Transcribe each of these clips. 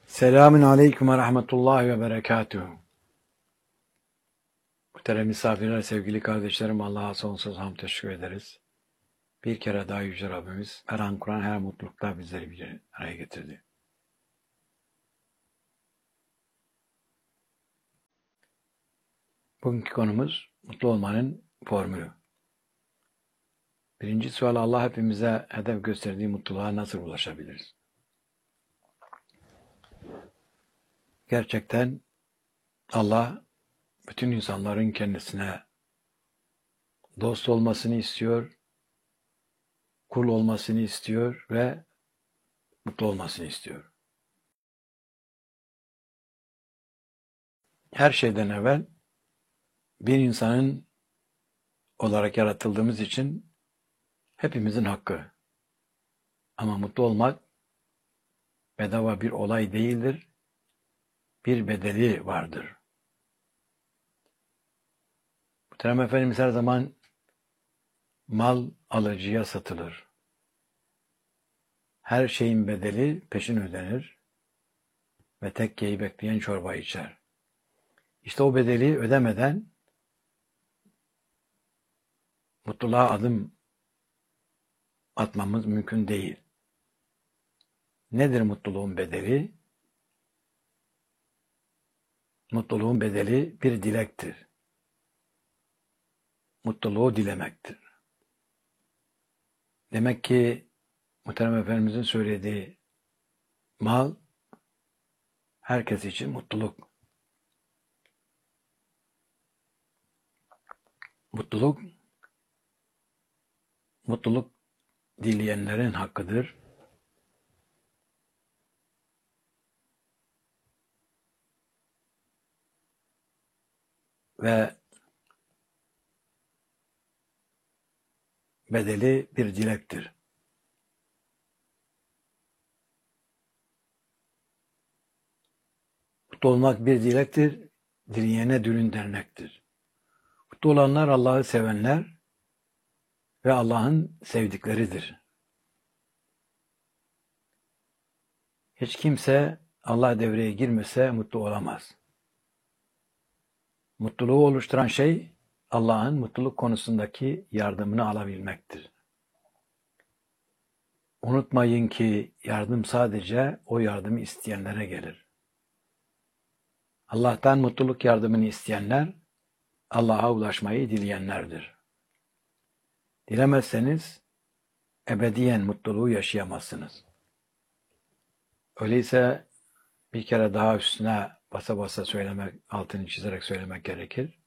Selamün aleyküm ve rahmetullahi ve berekatuhu. Muhterem misafirler, sevgili kardeşlerim, Allah'a sonsuz hamd teşekkür ederiz. Bir kere daha Yüce Rabbimiz her an Kur'an, her mutlulukta bizleri bir araya getirdi. Bugünkü konumuz mutlu olmanın formülü. Birinci sual, Allah hepimize hedef gösterdiği mutluluğa nasıl ulaşabiliriz? Gerçekten Allah bütün insanların kendisine dost olmasını istiyor, kul olmasını istiyor ve mutlu olmasını istiyor. Her şeyden evvel bir insanın olarak yaratıldığımız için hepimizin hakkı. Ama mutlu olmak bedava bir olay değildir. Bir bedeli vardır. Muhterem Efendimiz her zaman mal alıcıya satılır. Her şeyin bedeli peşin ödenir ve tekkeyi bekleyen çorba içer. İşte o bedeli ödemeden mutluluğa adım atmamız mümkün değil. Nedir mutluluğun bedeli? Mutluluğun bedeli bir dilektir. Mutluluğu dilemektir. Demek ki Muhterem Efendimizin söylediği mal herkes için mutluluk. Mutluluk dileyenlerin hakkıdır. Ve bedeli bir dilektir. Mutlu olmak bir dilektir, dileyene dülün dernektir. Mutlu olanlar Allah'ı sevenler ve Allah'ın sevdikleridir. Hiç kimse Allah devreye girmese mutlu olamaz. Mutluluğu oluşturan şey Allah'ın mutluluk konusundaki yardımını alabilmektir. Unutmayın ki yardım sadece o yardımı isteyenlere gelir. Allah'tan mutluluk yardımını isteyenler Allah'a ulaşmayı dileyenlerdir. Dilemezseniz ebediyen mutluluğu yaşayamazsınız. Öyleyse bir kere daha üstüne basa basa söylemek, altını çizerek söylemek gerekir.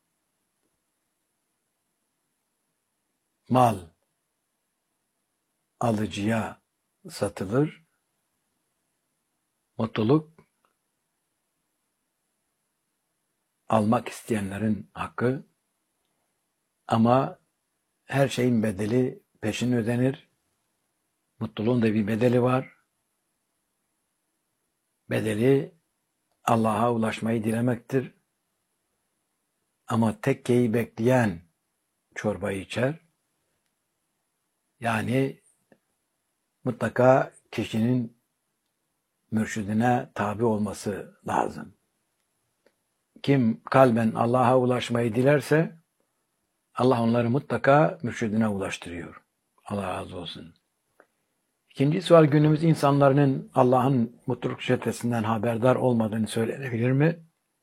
Mal alıcıya satılır, mutluluk almak isteyenlerin hakkı, ama her şeyin bedeli peşin ödenir. Mutluluğun da bir bedeli var. Bedeli Allah'a ulaşmayı dilemektir. Ama tekkeyi bekleyen çorbayı içer. Yani mutlaka kişinin mürşidine tabi olması lazım. Kim kalben Allah'a ulaşmayı dilerse Allah onları mutlaka mürşidine ulaştırıyor. Allah razı olsun. İkinci sual, günümüz insanların Allah'ın mutluluk çetesinden haberdar olmadığını söylenebilir mi?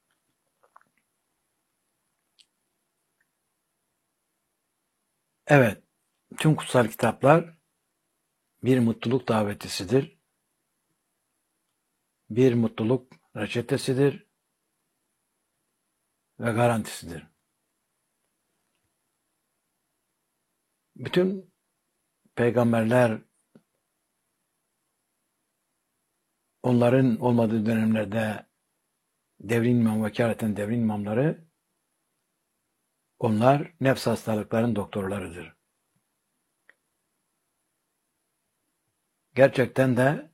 Evet, tüm kutsal kitaplar bir mutluluk davetisidir. Bir mutluluk reçetesidir ve garantisidir. Bütün peygamberler onların olmadığı dönemlerde devrin imam, vekaleten devrin imamları, onlar nefs hastalıkların doktorlarıdır. Gerçekten de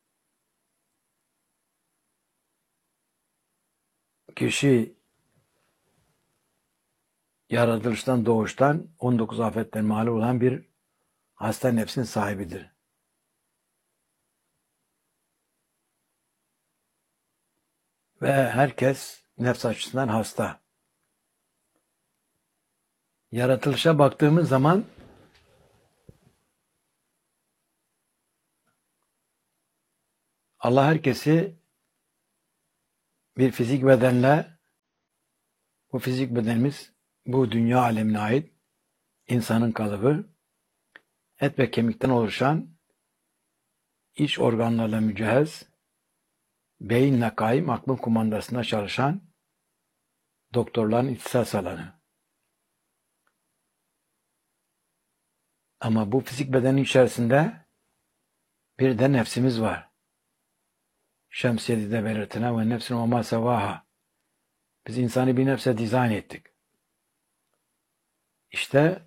kişi yaratılıştan, doğuştan 19 afetten mağlup olan bir hasta nefsin sahibidir. ve herkes nefs açısından hasta. Yaratılışa baktığımız zaman Allah herkesi bir fizik bedenle, bu fizik bedenimiz bu dünya alemine ait insanın kalıbı, et ve kemikten oluşan iç organlarla mücehhez, beyinle kaim, aklın kumandasında çalışan doktorların ihtisas alanı. Ama bu fizik bedenin içerisinde bir de nefsimiz var. Şems 7'de belirtilen ve nefsin ve ma sevaha. Biz insanı bir nefse dizayn ettik. İşte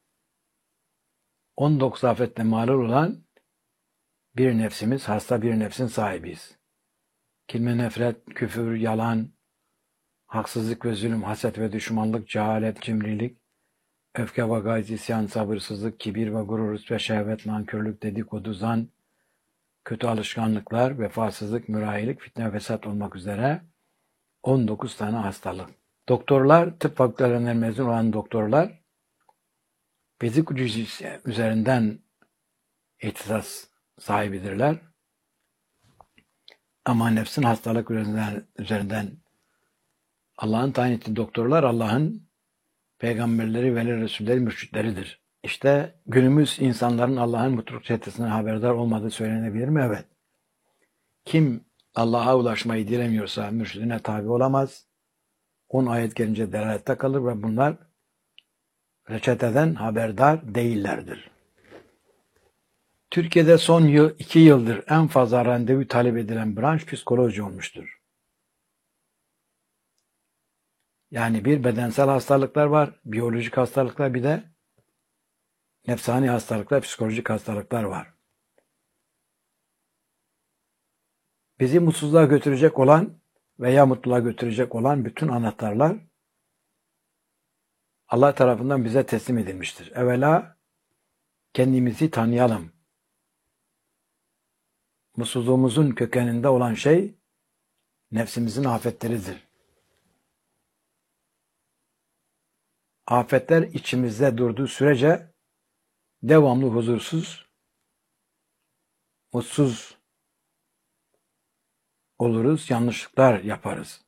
19 afetle malul olan bir nefsimiz, hasta bir nefsin sahibiyiz. Kin, nefret, küfür, yalan, haksızlık ve zulüm, haset ve düşmanlık, cehalet, cimrilik, öfke ve gayz, isyan, sabırsızlık, kibir ve gurur ve şehvet, nankörlük, dedikodu, zan, kötü alışkanlıklar, vefasızlık, mürahilik, fitne ve fesat olmak üzere 19 tane hastalık. Doktorlar, tıp fakültelerinden mezun olan doktorlar, fizik üzerinden ihtisas sahibidirler. Ama nefsin hastalık üzerinden Allah'ın tayin ettiği doktorlar, Allah'ın peygamberleri, veli, resulleri, mürşitleridir. İşte günümüz insanların Allah'ın mutluluk çetesinden haberdar olmadığı söylenebilir mi? Evet. Kim Allah'a ulaşmayı dilemiyorsa mürşidine tabi olamaz. 10 ayet gelince delalette kalır ve bunlar reçeteden haberdar değillerdir. Türkiye'de son 2 yıldır en fazla randevu talep edilen branş psikoloji olmuştur. Yani bir bedensel hastalıklar var, biyolojik hastalıklar, bir de nefsani hastalıklar, psikolojik hastalıklar var. Bizi mutsuzluğa götürecek olan veya mutluluğa götürecek olan bütün anahtarlar Allah tarafından bize teslim edilmiştir. Evvela kendimizi tanıyalım. Mutsuzluğumuzun kökeninde olan şey nefsimizin afetleridir. Afetler içimizde durduğu sürece devamlı huzursuz, mutsuz oluruz, yanlışlıklar yaparız.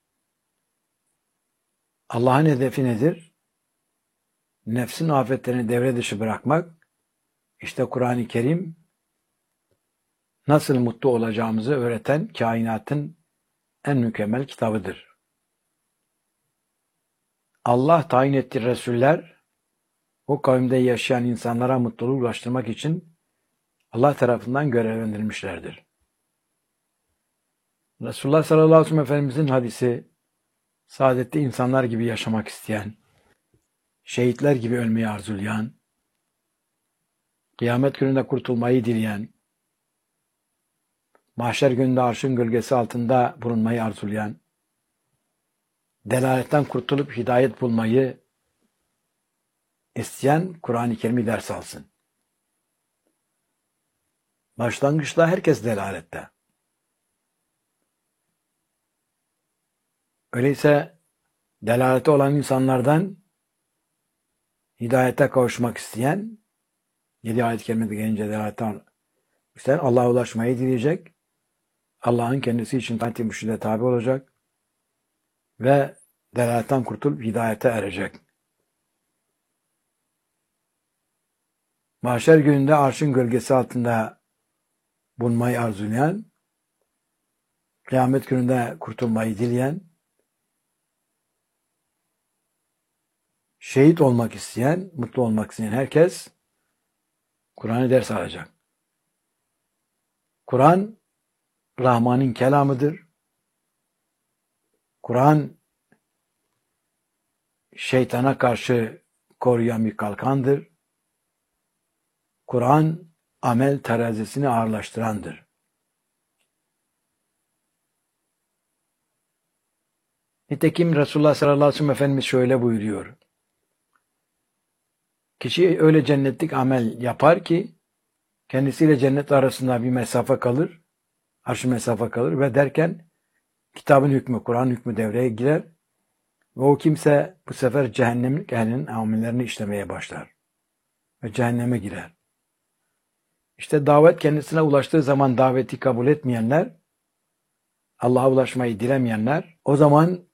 Allah'ın hedefi nedir? Nefsin afetlerini devre dışı bırakmak. İşte Kur'an-ı Kerim nasıl mutlu olacağımızı öğreten kainatın en mükemmel kitabıdır. Allah tayin ettiği Resuller, o kavimde yaşayan insanlara mutluluğu ulaştırmak için Allah tarafından görevlendirilmişlerdir. Resulullah sallallahu aleyhi ve sellem Efendimizin hadisi, saadetli insanlar gibi yaşamak isteyen, şehitler gibi ölmeyi arzulayan, kıyamet gününde kurtulmayı dileyen, mahşer gününde arşın gölgesi altında bulunmayı arzulayan, delaletten kurtulup hidayet bulmayı isteyen Kur'an-ı Kerim'i ders alsın. Başlangıçta herkes delalette. Öyleyse delalete olan insanlardan hidayete kavuşmak isteyen, 7 ayet-i kerimede gelince delaletten isteyen Allah'a ulaşmayı dileyecek, Allah'ın kendisi için tayin mürşide tabi olacak ve delaletten kurtulup hidayete erecek. Mahşer gününde arşın gölgesi altında bulunmayı arzulayan, kıyamet gününde kurtulmayı dileyen, şehit olmak isteyen, mutlu olmak isteyen herkes Kur'an'ı ders alacak. Kur'an, Rahman'ın kelamıdır. Kur'an, şeytana karşı koruyan bir kalkandır. Kur'an, amel terazisini ağırlaştırandır. Nitekim Resulullah sallallahu aleyhi ve sellem Efendimiz şöyle buyuruyor. Kişi öyle cennetlik amel yapar ki kendisiyle cennet arasında bir mesafe kalır, arş mesafe kalır ve derken kitabın hükmü, Kur'an hükmü devreye girer ve o kimse bu sefer cehennemlik ehlinin amellerini işlemeye başlar ve cehenneme girer. İşte davet kendisine ulaştığı zaman daveti kabul etmeyenler, Allah'a ulaşmayı dilemeyenler, o zaman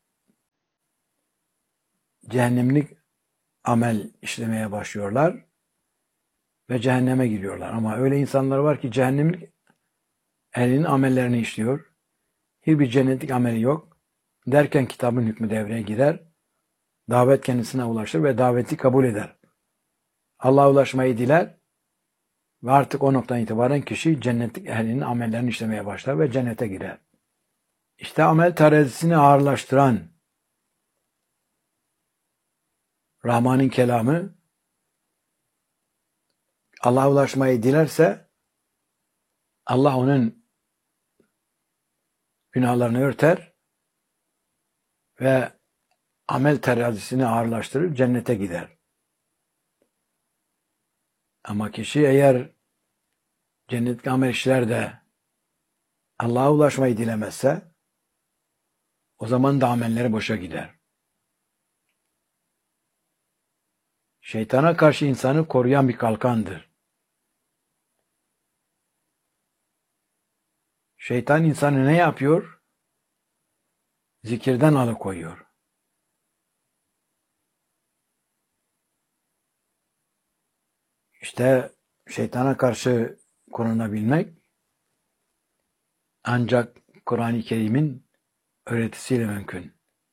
cehennemlik amel işlemeye başlıyorlar ve cehenneme giriyorlar. Ama öyle insanlar var ki cehennemlik ehlinin amellerini işliyor. Hiçbir cennetlik ameli yok. Derken kitabın hükmü devreye girer. Davet kendisine ulaşır ve daveti kabul eder. Allah'a ulaşmayı diler ve artık o noktadan itibaren kişi cennetlik ehlinin amellerini işlemeye başlar ve cennete girer. İşte amel terazisini ağırlaştıran Rahman'ın kelamı, Allah'a ulaşmayı dilerse Allah onun günahlarını örter ve amel terazisini ağırlaştırır, cennete gider. Ama kişi eğer cennetlik amel işler de Allah'a ulaşmayı dilemezse o zaman da amelleri boşa gider. Şeytana karşı insanı koruyan bir kalkandır. Şeytan insanı ne yapıyor? Zikirden alıkoyuyor. İşte şeytana karşı korunabilmek ancak Kur'an-ı Kerim'in öğretisiyle mümkün.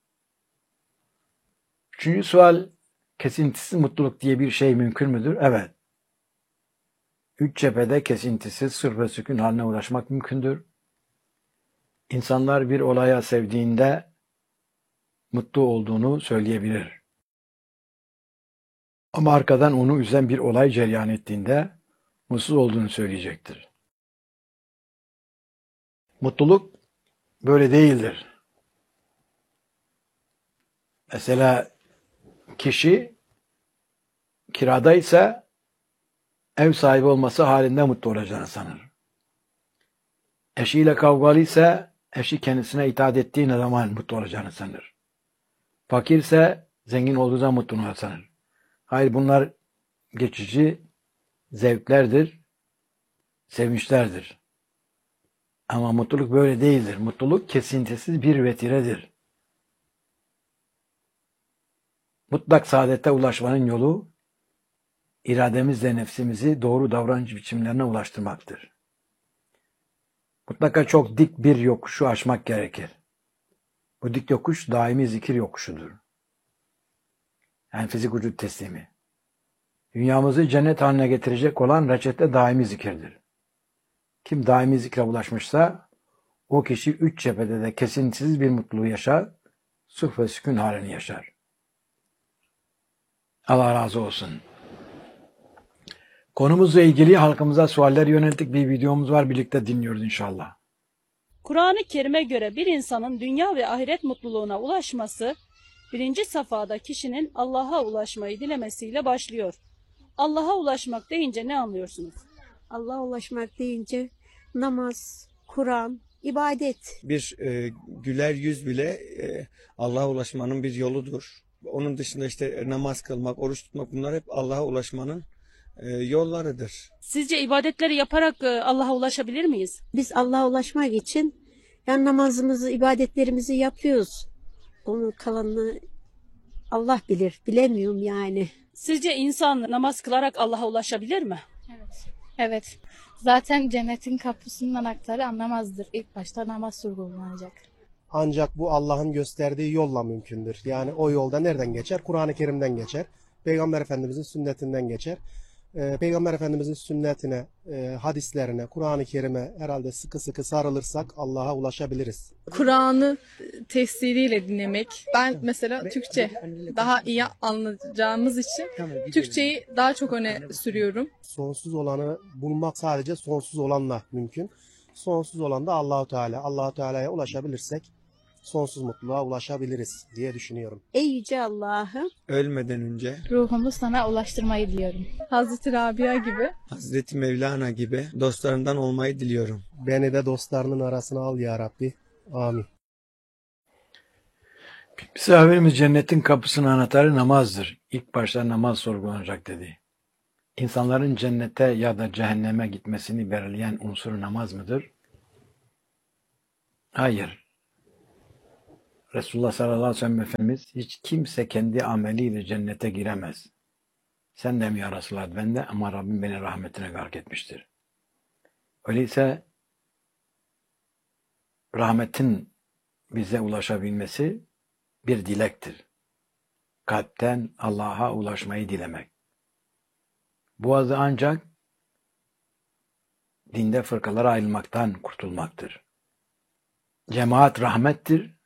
Üçüncü sual, kesintisiz mutluluk diye bir şey mümkün müdür? Evet. Üç cephede kesintisiz sır ve sükun haline ulaşmak mümkündür. İnsanlar bir olaya sevdiğinde mutlu olduğunu söyleyebilir. Ama arkadan onu üzen bir olay cereyan ettiğinde mutsuz olduğunu söyleyecektir. Mutluluk böyle değildir. Mesela kişi kiradaysa ev sahibi olması halinde mutlu olacağını sanır. Eşiyle kavgalıysa eşi kendisine itaat ettiği zaman mutlu olacağını sanır. Fakirse zengin olduğu zaman mutlu olacağını sanır. Hayır, bunlar geçici zevklerdir, sevinçlerdir. Ama mutluluk böyle değildir. Mutluluk kesintisiz bir vetiredir. Mutlak saadete ulaşmanın yolu, irademizle nefsimizi doğru davranış biçimlerine ulaştırmaktır. Mutlaka çok dik bir yokuşu aşmak gerekir. Bu dik yokuş daimi zikir yokuşudur. Yani fizik vücut teslimi. Dünyamızı cennet haline getirecek olan reçete daimi zikirdir. Kim daimi zikre ulaşmışsa o kişi üç cephede de kesintisiz bir mutluluğu yaşar, suh ve sükun halini yaşar. Allah razı olsun. Konumuzla ilgili halkımıza sualler yönelttik bir videomuz var, birlikte dinliyoruz inşallah. Kur'an-ı Kerim'e göre bir insanın dünya ve ahiret mutluluğuna ulaşması, birinci safhada kişinin Allah'a ulaşmayı dilemesiyle başlıyor. Allah'a ulaşmak deyince ne anlıyorsunuz? Allah'a ulaşmak deyince namaz, Kur'an, ibadet. Bir güler yüz bile Allah'a ulaşmanın bir yoludur. Onun dışında işte namaz kılmak, oruç tutmak, bunlar hep Allah'a ulaşmanın yollarıdır. Sizce ibadetleri yaparak Allah'a ulaşabilir miyiz? Biz Allah'a ulaşmak için yani namazımızı, ibadetlerimizi yapıyoruz. Onun kalanını Allah bilir, bilemiyorum yani. Sizce insan namaz kılarak Allah'a ulaşabilir mi? Evet. Zaten cennetin kapısının anahtarı namazdır. İlk başta namaz sorgulanacak. Ancak bu Allah'ın gösterdiği yolla mümkündür. Yani o yolda nereden geçer? Kur'an-ı Kerim'den geçer. Peygamber Efendimizin sünnetinden geçer. Peygamber Efendimizin sünnetine, hadislerine, Kur'an-ı Kerim'e herhalde sıkı sıkı sarılırsak Allah'a ulaşabiliriz. Kur'an'ı tefsiriyle dinlemek. Ben mesela Türkçe daha iyi anlayacağımız için Türkçeyi daha çok öne sürüyorum. Sonsuz olanı bulmak sadece sonsuz olanla mümkün. Sonsuz olan da Allahu Teala. Allahu Teala'ya ulaşabilirsek sonsuz mutluluğa ulaşabiliriz diye düşünüyorum. Ey yüce Allah'ım, Ölmeden önce Ruhumu sana ulaştırmayı diliyorum. Hazreti Rabia gibi. Hazreti Mevlana gibi dostlarından olmayı diliyorum. Beni de dostlarının arasına al ya Rabbi. Amin. Misafirimiz cennetin kapısının anahtarı namazdır. İlk başta namaz sorgulanacak dedi. İnsanların cennete ya da cehenneme gitmesini belirleyen unsur namaz mıdır? Hayır. Resulullah sallallahu aleyhi ve sellem Efendimiz hiç kimse kendi ameliyle cennete giremez. Sen de mi ya Resulullah? Ben de, ama Rabbim beni rahmetine gark etmiştir. Öyleyse rahmetin bize ulaşabilmesi bir dilektir. Kalpten Allah'a ulaşmayı dilemek. Bu adı ancak dinde fırkalara ayrılmaktan kurtulmaktır. Cemaat rahmettir.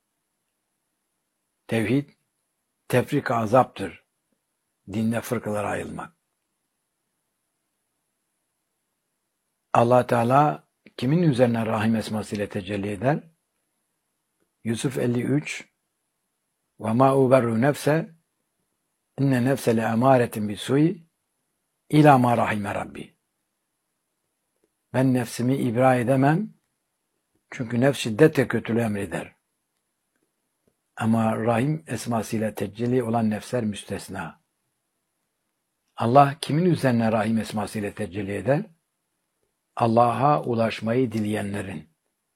Tevhid, tefrika azaptır. Dinde fırkalara ayrılmak. Allah Teala kimin üzerine rahim esmasıyla tecelli eder? Yusuf 53 ve ma uberru nefse inne nefse le emaretin bisu'i ila ma rahime rabbi. Ben nefsimi ibra edemem çünkü nefs şiddetle kötülüğü emreder. Ama rahim esmasıyla tecelli olan nefsler müstesna. Allah kimin üzerine rahim esmasıyla tecelli eder? Allah'a ulaşmayı dileyenlerin.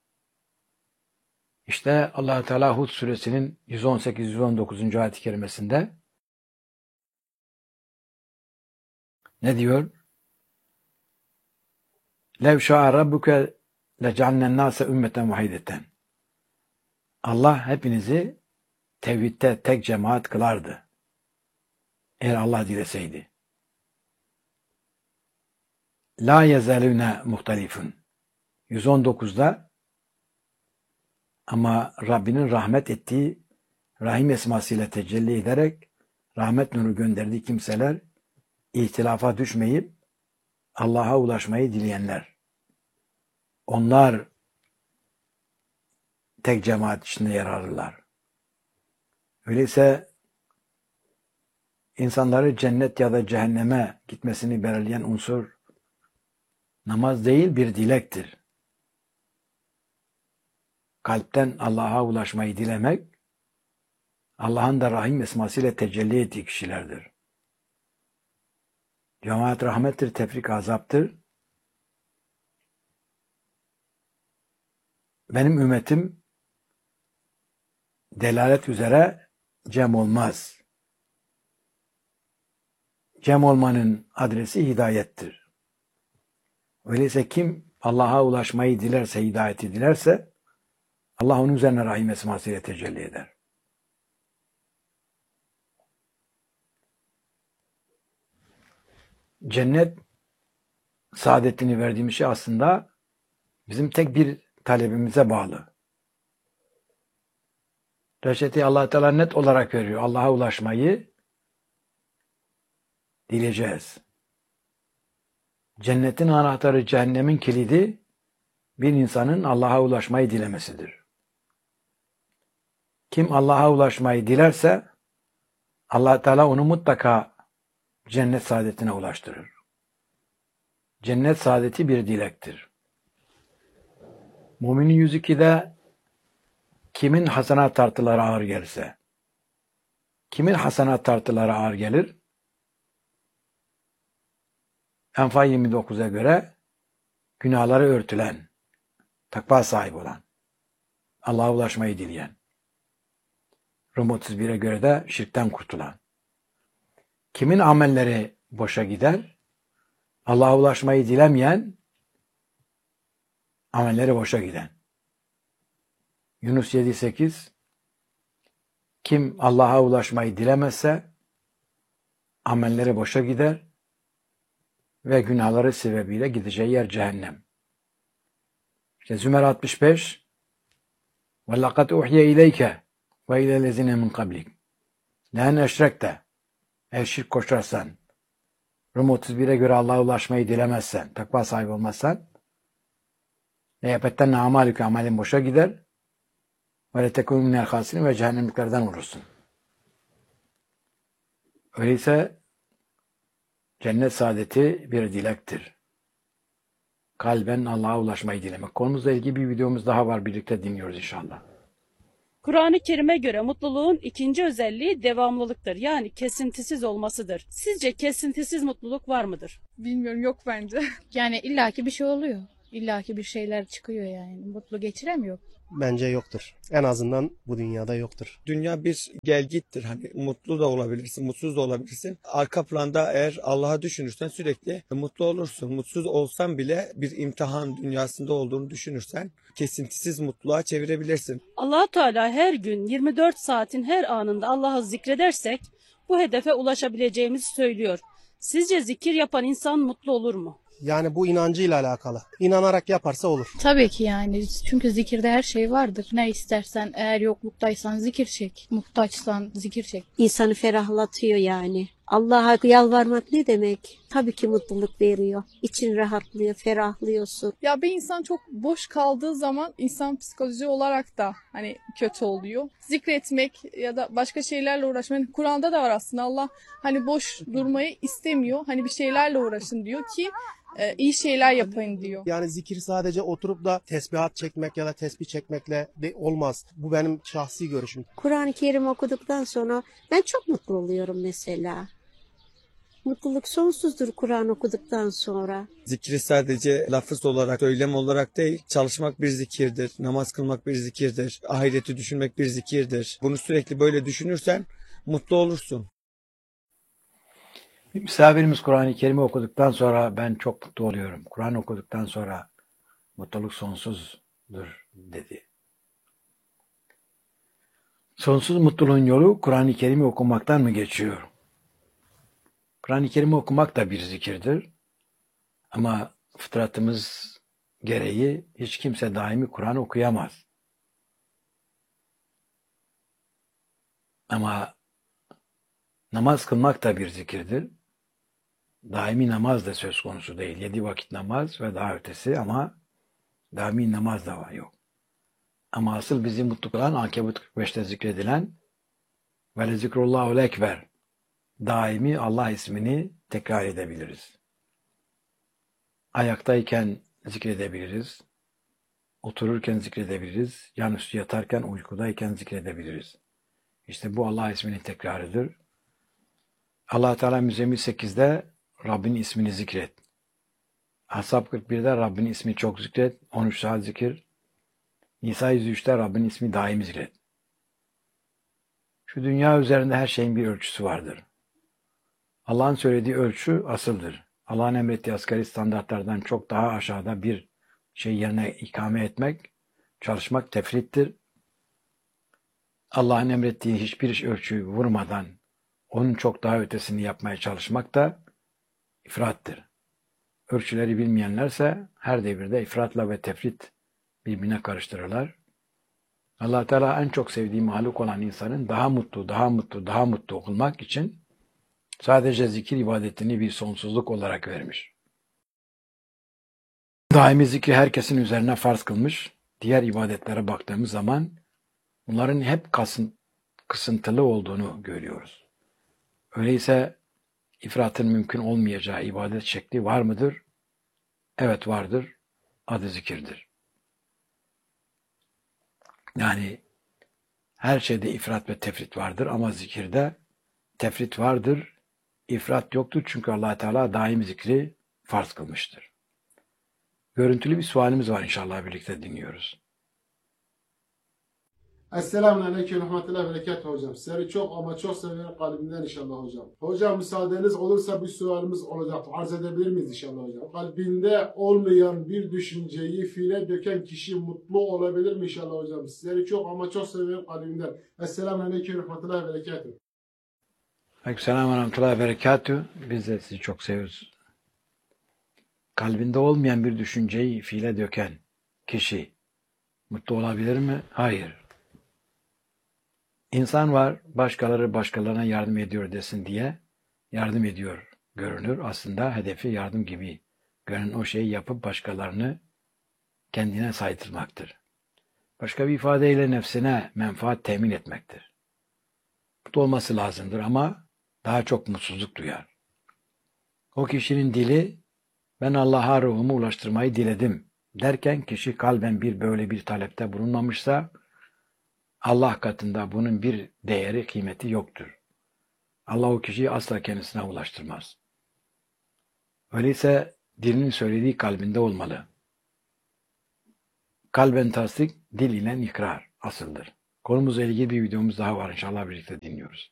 İşte Allah Teala Hud suresinin 118-119. ayet-i kerimesinde ne diyor? Lev şa'a rabbuke lec'alnen nase ümmeten vahideten. Allah hepinizi tevhidde tek cemaat kılardı. Eğer Allah dileseydi. La yezalune muhtalifun. 119'da ama Rabbinin rahmet ettiği rahim esmasıyla tecelli ederek rahmet nuru gönderdiği kimseler ihtilafa düşmeyip Allah'a ulaşmayı dileyenler. Onlar tek cemaat içinde yer alırlar. Öyleyse insanları cennet ya da cehenneme gitmesini belirleyen unsur namaz değil bir dilektir. Kalpten Allah'a ulaşmayı dilemek, Allah'ın da rahim esmasıyla tecelli ettiği kişilerdir. Cemaat rahmettir, tefrik azaptır. Benim ümmetim delalet üzere cem olmaz. Cem olmanın adresi hidayettir. Öyleyse kim Allah'a ulaşmayı dilerse, hidayeti dilerse Allah onun üzerine rahim esmasıyla tecelli eder. Cennet saadetini verdiğimiz şey aslında bizim tek bir talebimize bağlı. Reçeteyi Allah Teala net olarak veriyor. Allah'a ulaşmayı dileyeceğiz. Cennetin anahtarı, cehennemin kilidi bir insanın Allah'a ulaşmayı dilemesidir. Kim Allah'a ulaşmayı dilerse Allah Teala onu mutlaka cennet saadetine ulaştırır. Cennet saadeti bir dilektir. Müminin 102'de kimin hasenat tartıları ağır gelirse, kimin hasenat tartıları ağır gelir? Enfal 29'a göre günahları örtülen, takva sahibi olan, Allah'a ulaşmayı dileyen. Rum 31'e göre de şirkten kurtulan. Kimin amelleri boşa gider? Allah'a ulaşmayı dilemeyen, amelleri boşa giden. Yunus 7-8 kim Allah'a ulaşmayı dilemezse amelleri boşa gider ve günahları sebebiyle gideceği yer cehennem. İşte Zümer 65 وَلَّقَدْ اُحْيَ اِلَيْكَ وَاِلَى الَّذِينَ مِنْ قَبْلِكَ لَاَنْ اَشْرَكْتَ eğer şirk koşarsan, Rum 31'e göre Allah'a ulaşmayı dilemezsen, takva sahibi olmazsan لَيَبَتَّنَّ عَمَالِكَ amelin boşa gider وَلَتَكُنْ مِنَ الْخَاسِرِينَ ve cehennemliklerden olursun. Öyleyse cennet saadeti bir dilektir. Kalben Allah'a ulaşmayı dilemek. Konumuzla ilgili bir videomuz daha var. Birlikte dinliyoruz inşallah. Kur'an-ı Kerim'e göre mutluluğun ikinci özelliği devamlılıktır. Yani kesintisiz olmasıdır. Sizce kesintisiz mutluluk var mıdır? Bilmiyorum, yok bence. Yani illaki bir şey oluyor. İllaki bir şeyler çıkıyor yani. Mutlu geçiremiyor. Bence yoktur. En azından bu dünyada yoktur. Dünya bir gelgittir. Hani mutlu da olabilirsin, mutsuz da olabilirsin. Arka planda eğer Allah'a düşünürsen sürekli mutlu olursun. Mutsuz olsan bile bir imtihan dünyasında olduğunu düşünürsen kesintisiz mutluluğa çevirebilirsin. Allah Teala her gün 24 saatin her anında Allah'ı zikredersek bu hedefe ulaşabileceğimizi söylüyor. Sizce zikir yapan insan mutlu olur mu? Yani bu inancıyla alakalı. İnanarak yaparsa olur. Tabii ki yani. Çünkü zikirde her şey vardır. Ne istersen, eğer yokluktaysan zikir çek. Muhtaçsan zikir çek. İnsanı ferahlatıyor yani. Allah'a yalvarmak ne demek? Tabii ki mutluluk veriyor. İçin rahatlıyor, ferahlıyorsun. Ya bir insan çok boş kaldığı zaman insan psikoloji olarak da hani kötü oluyor. Zikretmek ya da başka şeylerle uğraşmak. Yani Kur'an'da da var aslında, Allah hani boş durmayı istemiyor. Hani bir şeylerle uğraşın diyor ki iyi şeyler yapın diyor. Yani zikir sadece oturup da tesbihat çekmek ya da tesbih çekmekle de olmaz. Bu benim şahsi görüşüm. Kur'an-ı Kerim okuduktan sonra ben çok mutlu oluyorum mesela. Mutluluk sonsuzdur Kur'an okuduktan sonra. Zikri sadece lafız olarak, söylem olarak değil, çalışmak bir zikirdir, namaz kılmak bir zikirdir, ahireti düşünmek bir zikirdir. Bunu sürekli böyle düşünürsen mutlu olursun. Bir misafirimiz Kur'an-ı Kerim'i okuduktan sonra ben çok mutlu oluyorum. Kur'an okuduktan sonra mutluluk sonsuzdur dedi. Sonsuz mutluluğun yolu Kur'an-ı Kerim'i okumaktan mı geçiyor? Kur'an-ı Kerim'i okumak da bir zikirdir. Ama fıtratımız gereği hiç kimse daimi Kur'an okuyamaz. Ama namaz kılmak da bir zikirdir. Daimi namaz da söz konusu değil. 7 vakit namaz ve daha ötesi, ama daimi namaz da var, yok. Ama asıl bizi mutlu kılan Ankebut 45'te zikredilen ve le zikrullahu ekber. Daimi Allah ismini tekrar edebiliriz. Ayaktayken zikredebiliriz. Otururken zikredebiliriz. Yanüstü yatarken, uykudayken zikredebiliriz. İşte bu Allah isminin tekrarıdır. Allah Teala Müzzemmil 8'de Rabbin ismini zikret. Ashab 41'de Rabbin ismi çok zikret. 13 saat zikir. Nisa 103'te Rabbin ismi daim zikret. Şu dünya üzerinde her şeyin bir ölçüsü vardır. Allah'ın söylediği ölçü asıldır. Allah'ın emrettiği asgari standartlardan çok daha aşağıda bir şey yerine ikame etmek, çalışmak tefrittir. Allah'ın emrettiği hiçbir ölçüyü vurmadan onun çok daha ötesini yapmaya çalışmak da ifrattır. Ölçüleri bilmeyenlerse her devirde ifratla ve tefrit birbirine karıştırırlar. Allah Teala en çok sevdiği mahluk olan insanın daha mutlu olmak için sadece zikir ibadetini bir sonsuzluk olarak vermiş. Daimi zikri herkesin üzerine farz kılmış. Diğer ibadetlere baktığımız zaman bunların hep kısıntılı olduğunu görüyoruz. Öyleyse ifratın mümkün olmayacağı ibadet şekli var mıdır? Evet, vardır. Adı zikirdir. Yani her şeyde ifrat ve tefrit vardır ama zikirde tefrit vardır, ifrat yoktur, çünkü Allah Teala daim zikri farz kılmıştır. Görüntülü bir sualimiz var, inşallah birlikte dinliyoruz. Esselamun Aleyküm Rahmetullahi ve Berekatuhu hocam. Sizleri çok ama çok seviyorum kalbimden inşallah hocam. Hocam müsaadeniz olursa bir sualimiz olacak. Arz edebilir miyiz inşallah hocam? Kalbinde olmayan bir düşünceyi fiile döken kişi mutlu olabilir mi inşallah hocam? Sizleri çok ama çok seviyorum kalbimden. Esselamun Aleyküm Rahmetullahi ve Berekatuhu. Aleykümselam ve Rahmetullahi ve Berekatuhu. Biz de sizi çok seviyoruz. Kalbinde olmayan bir düşünceyi fiile döken kişi mutlu olabilir mi? Hayır. İnsan var, başkaları başkalarına yardım ediyor desin diye yardım ediyor görünür. Aslında hedefi yardım gibi görünen o şeyi yapıp başkalarını kendine saydırmaktır. Başka bir ifadeyle nefsine menfaat temin etmektir. Mutlu olması lazımdır ama daha çok mutsuzluk duyar. O kişinin dili ben Allah'a ruhumu ulaştırmayı diledim derken kişi kalben böyle bir talepte bulunmamışsa Allah katında bunun bir değeri, kıymeti yoktur. Allah o kişiyi asla kendisine ulaştırmaz. Öyleyse dilinin söylediği kalbinde olmalı. Kalben tasdik, dil ile ikrar asıldır. Konumuzla ilgili bir videomuz daha var, inşallah birlikte dinliyoruz.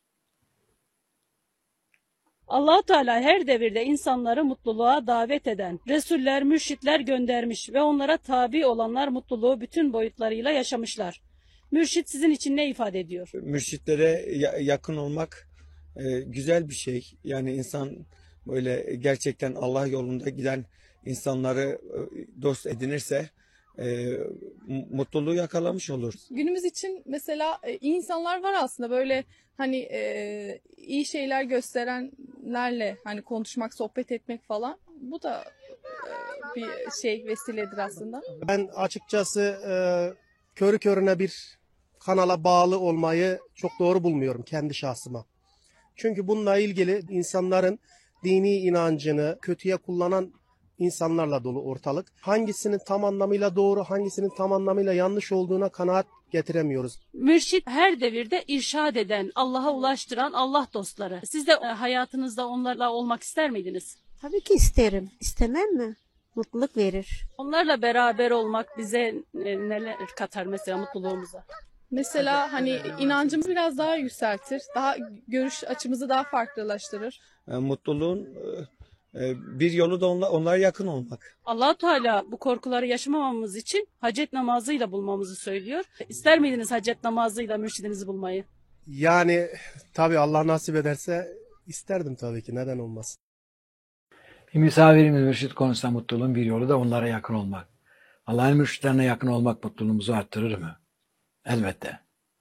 Allah Teala her devirde insanları mutluluğa davet eden resuller, mürşitler göndermiş ve onlara tabi olanlar mutluluğu bütün boyutlarıyla yaşamışlar. Mürşit sizin için ne ifade ediyor? Mürşitlere yakın olmak güzel bir şey. Yani insan böyle gerçekten Allah yolunda giden insanları dost edinirse mutluluğu yakalamış olur. Günümüz için mesela iyi insanlar var aslında böyle hani iyi şeyler gösterenlerle hani konuşmak, sohbet etmek falan. Bu da bir şey vesiledir aslında. Ben açıkçası körü körüne bir kanala bağlı olmayı çok doğru bulmuyorum kendi şahsıma. Çünkü bununla ilgili insanların dini inancını kötüye kullanan insanlarla dolu ortalık. Hangisinin tam anlamıyla doğru, hangisinin tam anlamıyla yanlış olduğuna kanaat getiremiyoruz. Mürşit her devirde irşad eden, Allah'a ulaştıran Allah dostları. Siz de hayatınızda onlarla olmak ister miydiniz? Tabii ki isterim. İstemem mi? Mutluluk verir. Onlarla beraber olmak bize neler katar mesela mutluluğumuza? Mesela hani inancımızı biraz daha yükseltir, daha görüş açımızı daha farklılaştırır. Mutluluğun bir yolu da onlara yakın olmak. Allah Teala bu korkuları yaşamamamız için hacet namazıyla bulmamızı söylüyor. İster miydiniz hacet namazıyla mürşidinizi bulmayı? Yani tabii Allah nasip ederse isterdim tabii ki. Neden olmasın? Bir misafirimiz mürşit konusunda mutluluğun bir yolu da onlara yakın olmak. Allah'ın mürşitlerine yakın olmak mutluluğumuzu arttırır mı? Elbette.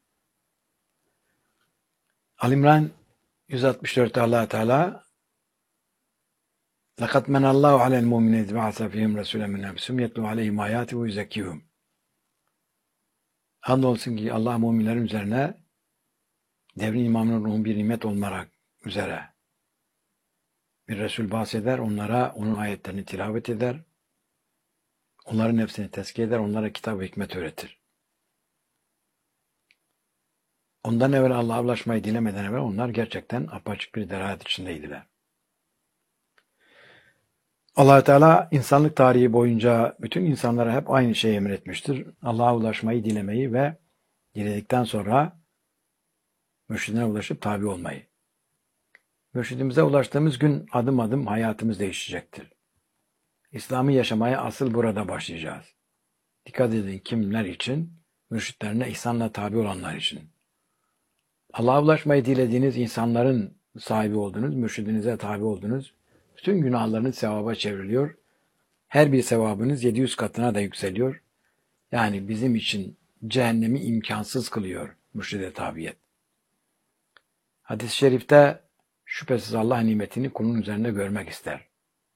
Ali-İmran 164'te Allah Teala لَقَدْ مَنَ اللّٰهُ عَلَى الْمُؤْمِنِينَ اِذْ بَعَثَ فِيهِمْ رَسُولًا مِنْ أَنْفُسِهِمْ يَتْلُو عَلَيْهِمْ آيَاتِهِ وَيُزَكِّيهِمْ. Andolsun ki Allah müminlerin üzerine devrin imamının ruhun bir nimet olmak üzere bir Resul bahseder, onlara onun ayetlerini tilavet eder, onların nefsini tezkiye eder, onlara kitap ve hikmet öğretir. Ondan evvel Allah'a ulaşmayı dilemeden evvel onlar gerçekten apaçık bir delalet içindeydiler. Allah Teala insanlık tarihi boyunca bütün insanlara hep aynı şeyi emretmiştir. Allah'a ulaşmayı dilemeyi ve diledikten sonra mürşidine ulaşıp tabi olmayı. Mürşidimize ulaştığımız gün adım adım hayatımız değişecektir. İslam'ı yaşamaya asıl burada başlayacağız. Dikkat edin kimler için? Mürşitlerine ihsanla tabi olanlar için. Allah'a ulaşmayı dilediğiniz insanların sahibi oldunuz, mürşidinize tabi oldunuz. Bütün günahlarınız sevaba çevriliyor. Her bir sevabınız 700 katına da yükseliyor. Yani bizim için cehennemi imkansız kılıyor mürşide tabiyet. Hadis-i şerifte şüphesiz Allah nimetini kulun üzerinde görmek ister.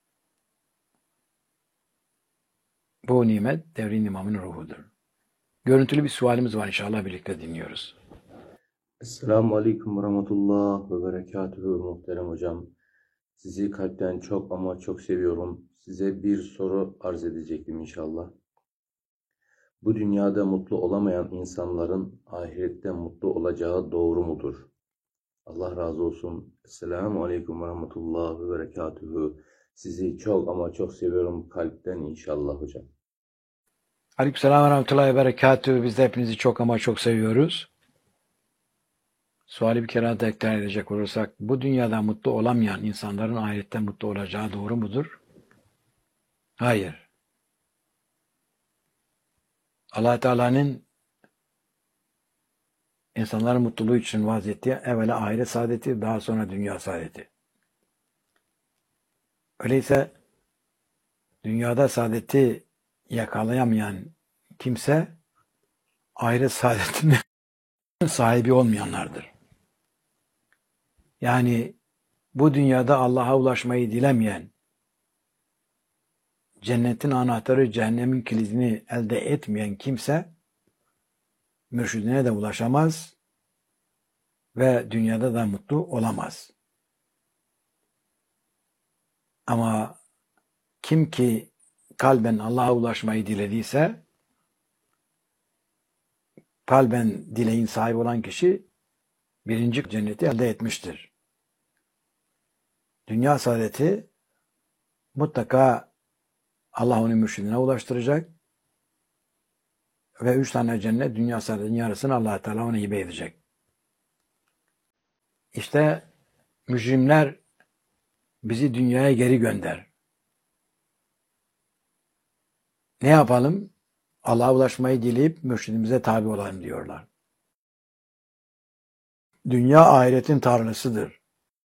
Bu nimet devrin imamının ruhudur. Görüntülü bir sualimiz var, inşallah birlikte dinliyoruz. Esselamu Aleyküm ve Rahmetullah ve Berekatühü muhterem hocam. Sizi kalpten çok ama çok seviyorum. Size bir soru arz edecektim inşallah. Bu dünyada mutlu olamayan insanların ahirette mutlu olacağı doğru mudur? Allah razı olsun. Esselamu Aleyküm ve Rahmetullah ve Berekatühü. Sizi çok ama çok seviyorum kalpten inşallah hocam. Aleykümselam ve rahmetullahi ve berekatühü. Biz de hepinizi çok ama çok seviyoruz. Suali bir kere daha tekrar edecek olursak, bu dünyada mutlu olamayan insanların ahirette mutlu olacağı doğru mudur? Hayır. Allah Teala'nın insanların mutluluğu için vaaz ettiği evvela ahiret saadeti, daha sonra dünya saadeti. Öyleyse dünyada saadeti yakalayamayan kimse ahiret saadetinin sahibi olmayanlardır. Yani bu dünyada Allah'a ulaşmayı dilemeyen, cennetin anahtarı, cehennemin kilidini elde etmeyen kimse mürşidine de ulaşamaz ve dünyada da mutlu olamaz. Ama kim ki kalben Allah'a ulaşmayı dilediyse kalben dileğin sahibi olan kişi birinci cenneti elde etmiştir. Dünya saadeti mutlaka Allah onu mürşidine ulaştıracak ve 3 tane cennet, dünya saadetinin yarısını Allah Teala ona hibe edecek. İşte mücrimler bizi dünyaya geri gönder. Ne yapalım? Allah'a ulaşmayı dileyip mürşidimize tabi olalım diyorlar. Dünya ahiretin tarlasıdır.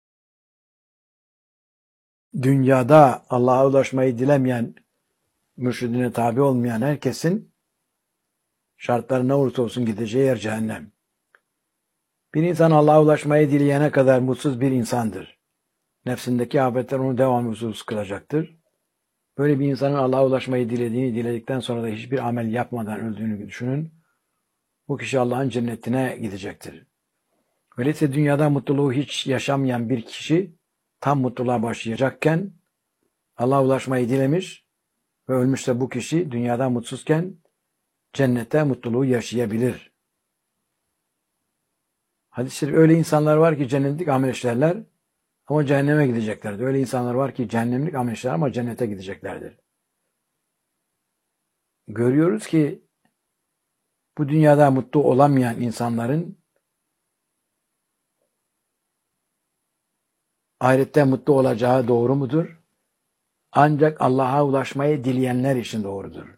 Dünyada Allah'a ulaşmayı dilemeyen, mürşidine tabi olmayan herkesin şartları ne olursa olsun gideceği yer cehennem. Bir insan Allah'a ulaşmayı dileyene kadar mutsuz bir insandır. Nefsindeki afetler onu devamlı mutsuz kılacaktır. Böyle bir insanın Allah'a ulaşmayı diledikten sonra da hiçbir amel yapmadan öldüğünü düşünün. Bu kişi Allah'ın cennetine gidecektir. Öyleyse dünyada mutluluğu hiç yaşamayan bir kişi tam mutluluğa başlayacakken Allah'a ulaşmayı dilemiş ve ölmüşse bu kişi dünyada mutsuzken cennette mutluluğu yaşayabilir. Hadis-i şerif, öyle insanlar var ki cennetlik amel işlerler ama cehenneme gideceklerdir. Öyle insanlar var ki cehennemlik amel işlerler ama cennete gideceklerdir. Görüyoruz ki bu dünyada mutlu olamayan insanların ahirette mutlu olacağı doğru mudur? Ancak Allah'a ulaşmayı dileyenler için doğrudur.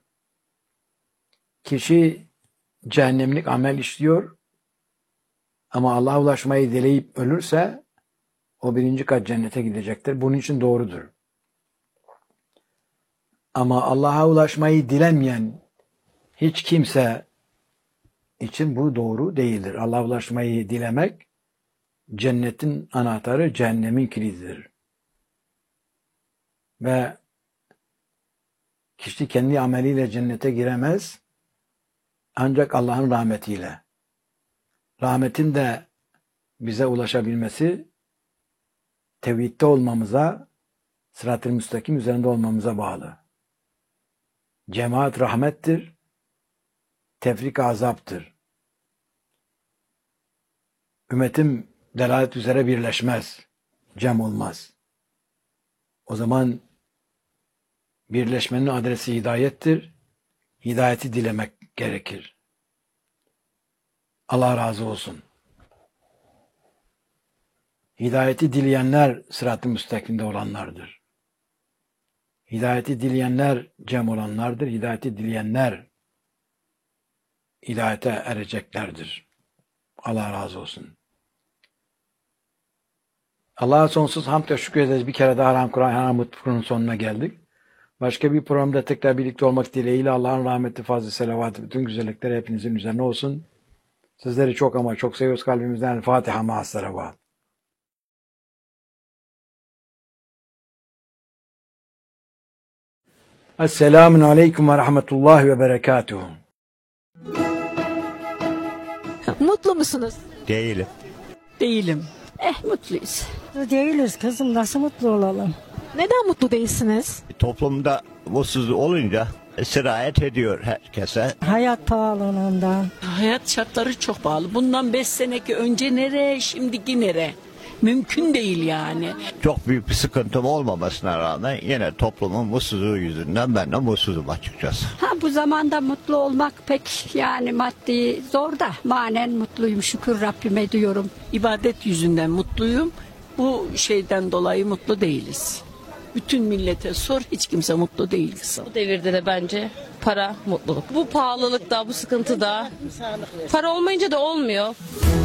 Kişi cehennemlik amel işliyor ama Allah'a ulaşmayı dileyip ölürse o birinci kat cennete gidecektir. Bunun için doğrudur. Ama Allah'a ulaşmayı dilemeyen hiç kimse için bu doğru değildir. Allah'a ulaşmayı dilemek cennetin anahtarı, cehennemin kilididir. Ve kişi kendi ameliyle cennete giremez ancak Allah'ın rahmetiyle. Rahmetin de bize ulaşabilmesi tevhidde olmamıza, sırat-ı müstakim üzerinde olmamıza bağlı. Cemaat rahmettir, tefrik azaptır. Ümmetim delalet üzere birleşmez, cem olmaz. O zaman birleşmenin adresi hidayettir, hidayeti dilemek gerekir. Allah razı olsun. Hidayeti dileyenler sırat-ı müstakimde olanlardır. Hidayeti dileyenler cem olanlardır. Hidayeti dileyenler hidayete ereceklerdir. Allah razı olsun. Allah'a sonsuz hamd ve şükür ederiz. Bir kere daha Haram Kur'an, Haram Mutlu'nun sonuna geldik. Başka bir programda tekrar birlikte olmak dileğiyle Allah'ın rahmeti, fazlı, selavatı, bütün güzellikleri hepinizin üzerine olsun. Sizleri çok ama çok seviyoruz kalbimizden. Fatiha ma'as salavat. Esselamun aleyküm ve rahmetullahi ve berekatuhu. Mutlu musunuz? Değilim. Değilim. Mutluyuz. Değiliz kızım, nasıl mutlu olalım? Neden mutlu değilsiniz? Toplumda mutsuz olunca sirayet ediyor herkese. Hayat pahalılığından. Hayat şartları çok pahalı. Bundan 5 seneki önce nere, şimdiki nere? Mümkün değil yani. Çok büyük bir sıkıntım olmamasına rağmen yine toplumun mutsuzluğu yüzünden ben de mutsuzum açıkçası. Bu zamanda mutlu olmak pek yani maddi zor da manen mutluyum, şükür Rabbime diyorum. İbadet yüzünden mutluyum. Bu şeyden dolayı mutlu değiliz. Bütün millete sor, hiç kimse mutlu değil kızım. Bu devirde de bence para mutluluk. Bu pahalılıkta, bu sıkıntıda para olmayınca da olmuyor.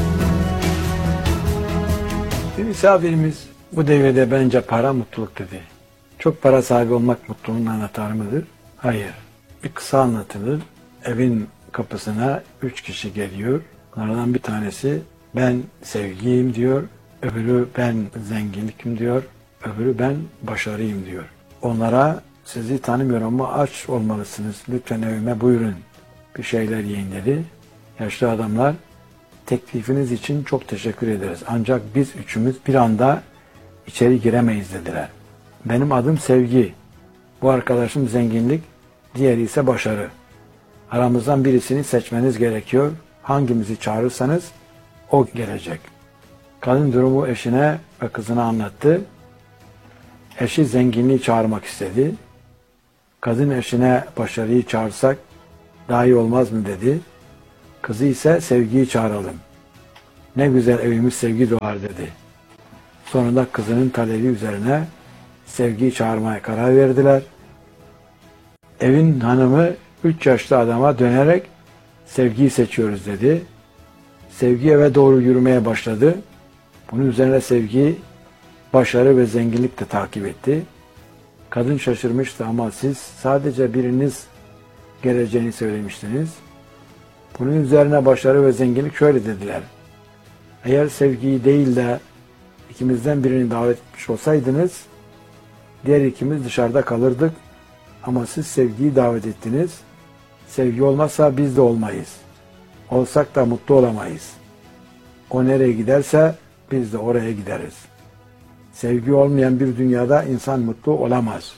Bir misafirimiz bu devirde bence para mutluluk dedi. Çok para sahibi olmak mutluluğun anahtarı mıdır? Hayır. Bir kısa anlatılır. Evin kapısına 3 kişi geliyor. Onlardan bir tanesi ben sevgiyim diyor. Öbürü ben zenginlikim diyor. Öbürü ben başarıyım diyor. Onlara sizi tanımıyorum ama aç olmalısınız. Lütfen evime buyurun. Bir şeyler yiyin dedi. Yaşlı adamlar teklifiniz için çok teşekkür ederiz. Ancak biz üçümüz bir anda içeri giremeyiz dediler. Benim adım Sevgi. Bu arkadaşım zenginlik. Diğeri ise başarı. Aramızdan birisini seçmeniz gerekiyor. Hangimizi çağırırsanız o gelecek. Kadın durumu eşine ve kızına anlattı. Eşi zenginliği çağırmak istedi. Kadın eşine başarıyı çağırsak daha iyi olmaz mı dedi. Kızı ise sevgiyi çağıralım. Ne güzel evimiz sevgi doğar dedi. Sonunda kızının talebi üzerine sevgiyi çağırmaya karar verdiler. Evin hanımı 3 yaşlı adama dönerek sevgiyi seçiyoruz dedi. Sevgi eve doğru yürümeye başladı. Bunun üzerine sevgi, başarı ve zenginlik de takip etti. Kadın şaşırmıştı ama siz sadece biriniz geleceğini söylemiştiniz. Bunun üzerine başarı ve zenginlik şöyle dediler. Eğer sevgiyi değil de ikimizden birini davet etmiş olsaydınız, diğer ikimiz dışarıda kalırdık. Ama siz sevgiyi davet ettiniz. Sevgi olmazsa biz de olmayız. Olsak da mutlu olamayız. O nereye giderse biz de oraya gideriz. Sevgi olmayan bir dünyada insan mutlu olamaz.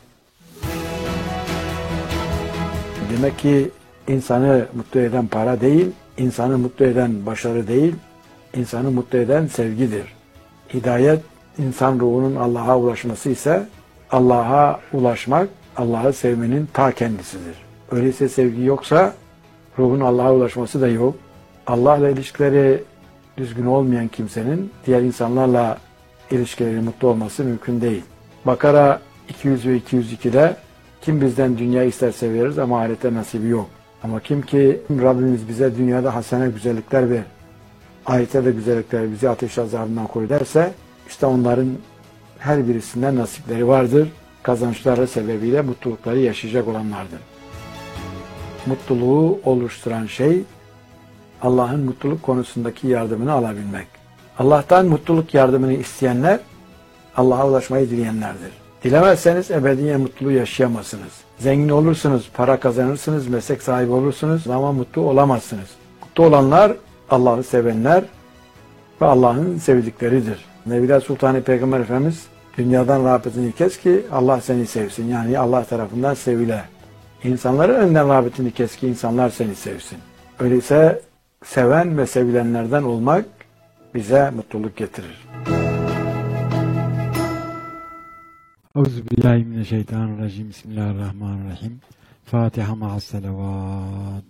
Demek ki insanı mutlu eden para değil, insanı mutlu eden başarı değil, insanı mutlu eden sevgidir. Hidayet, insan ruhunun Allah'a ulaşması ise Allah'a ulaşmak, Allah'ı sevmenin ta kendisidir. Öyleyse sevgi yoksa ruhun Allah'a ulaşması da yok. Allah'la ilişkileri düzgün olmayan kimsenin diğer insanlarla ilişkileri mutlu olması mümkün değil. Bakara 200 ve 202'de kim bizden dünya isterse veririz ama ahirette nasibi yok. Ama kim ki Rabbimiz bize dünyada hasene güzellikler ver, ahirette de güzellikler bizi ateş azabından koru derse işte onların her birisinden nasipleri vardır. Kazançları sebebiyle mutlulukları yaşayacak olanlardır. Mutluluğu oluşturan şey Allah'ın mutluluk konusundaki yardımını alabilmek. Allah'tan mutluluk yardımını isteyenler Allah'a ulaşmayı dileyenlerdir. Dilemezseniz ebediyen mutluluğu yaşayamazsınız. Zengin olursunuz, para kazanırsınız, meslek sahibi olursunuz ama mutlu olamazsınız. Mutlu olanlar Allah'ı sevenler ve Allah'ın sevdikleridir. Mevla Sultan-ı Peygamber Efendimiz dünyadan rağbetini kes ki Allah seni sevsin. Yani Allah tarafından sevile. İnsanların önden rağbetini kes ki insanlar seni sevsin. Öyleyse seven ve sevilenlerden olmak bize mutluluk getirir. Euzubillahimineşşeytanirracim. Bismillahirrahmanirrahim. Fatiha ma'as salavat.